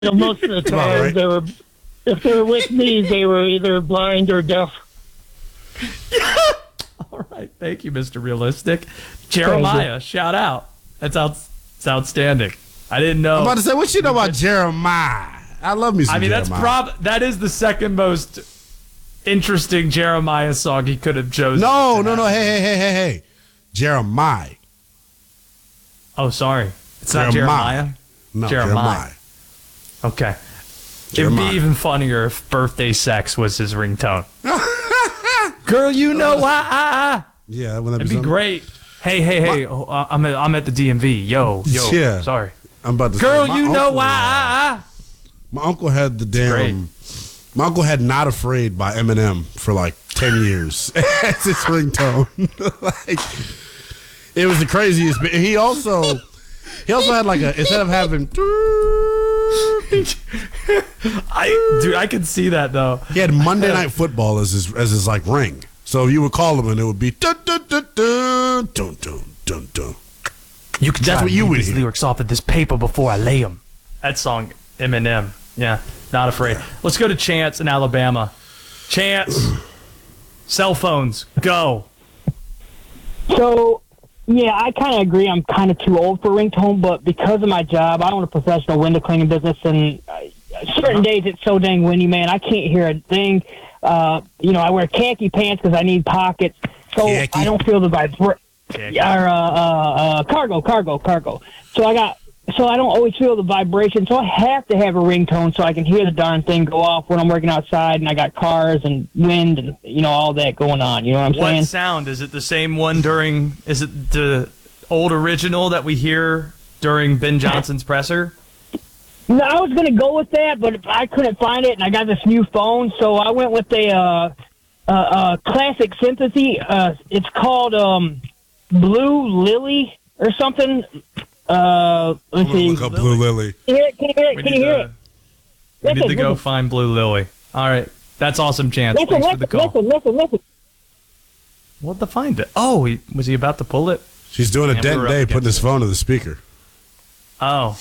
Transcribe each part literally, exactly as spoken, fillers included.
know, most of the time, right. they were, if they were with me, they were either blind or deaf. All right. Thank you, Mister Realistic. Jeremiah, shout out. That's, out, that's outstanding. I didn't know. I'm about to say, what you know about Jeremiah? I love me some I mean, Jeremiah. that's prob that is the second most interesting Jeremiah song he could have chosen. No, no, no. Hey, hey, hey, hey, hey. Jeremiah. Oh, sorry. It's not Jeremiah. Jeremiah? No, Jeremiah. Jeremiah. Okay. Jeremiah. It'd be even funnier if birthday sex was his ringtone. Girl, you know why. Ah, ah. Yeah, wouldn't that It'd be be something? great. Hey, hey, hey. Oh, uh, I'm, at, I'm at the D M V. Yo, yo. Yeah. Sorry. I'm about to Girl, say, my you know uncle, why. uh, Ah, ah. My uncle had the damn. My uncle had "Not Afraid" by Eminem for like ten years as his ringtone. Like, it was the craziest. But he also, he also had like a instead of having, I, dude, I can see that, though. he had Monday Night Football as his as his like ring. So you would call him and it would be dun dun dun dun dun dun dun dun. You can That's try what to you read would these hear. lyrics off of this paper before I lay them. That song, Eminem. Yeah, Not Afraid. Let's go to Chance in Alabama. Chance, cell phones, go. So, yeah, I kind of agree. I'm kind of too old for ringtone, but because of my job, I own a professional window cleaning business, and uh, certain days it's so dang windy, man, I can't hear a thing. Uh, you know, I wear khaki pants because I need pockets, so Khaki? I don't feel the vibration. Khaki. Or uh, uh, uh, cargo, cargo, cargo. So I got, so I don't always feel the vibration. So I have to have a ringtone so I can hear the darn thing go off when I'm working outside, and I got cars and wind and you know all that going on. You know what I'm What saying? sound? Is it the same one during, is it the old original that we hear during Ben Johnson's presser? No, I was going to go with that, but I couldn't find it, and I got this new phone, so I went with a uh, uh, uh, classic sympathy. Uh, it's called um, Blue Lily or something. Uh, let's I'm gonna see. look up Blue Lily. Can you hear it? Can you hear it? We Can need you hear to, it? we need Listen, to go listen. find Blue Lily. All right. That's awesome, Chance. Listen, Thanks for listen, the call. listen, listen, listen. We'll have to find it. Oh, he, was he about to pull it? She's doing a Amber dent up day, against putting his phone to the speaker. Oh.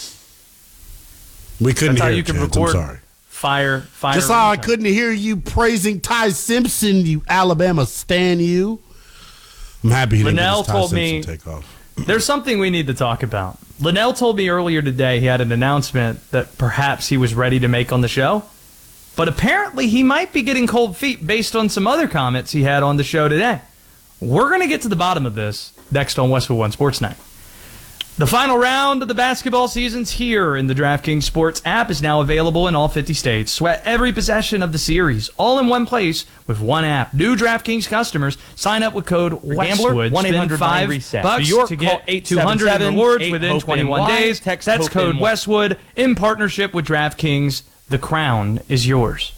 We couldn't That's how hear you it, can Chance. record. I'm sorry. Fire, fire. Just how I ringtone. couldn't hear you praising Ty Simpson, you Alabama stan you. I'm happy he didn't Linnell let Ty told Simpson me- take off. There's something we need to talk about. Linnell told me earlier today he had an announcement that perhaps he was ready to make on the show. But apparently he might be getting cold feet based on some other comments he had on the show today. We're going to get to the bottom of this next on Westwood One Sports Night. The final round of the basketball season's here, and the DraftKings Sports app is now available in all fifty states. Sweat every possession of the series, all in one place with one app. New DraftKings customers sign up with code Westwood. one eight Spend hundred five reset. bucks New York, to call get eight two seven hundred in seven, rewards eight within hope twenty-one N Y. days. Text That's hope code N Y. Westwood in partnership with DraftKings. The crown is yours.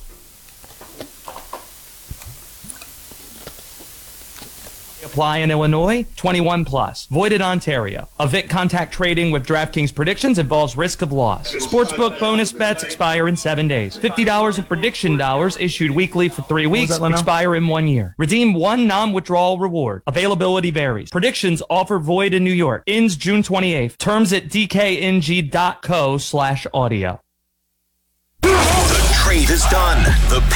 Apply in Illinois, twenty-one plus. Void in Ontario. Event contact trading with DraftKings predictions involves risk of loss. Sportsbook bonus bets expire in seven days. fifty dollars of prediction dollars issued weekly for three weeks that, Leno? expire in one year. Redeem one non-withdrawal reward. Availability varies. Predictions offer void in New York. Ends June twenty-eighth. Terms at dkng.co slash audio. The trade is done. The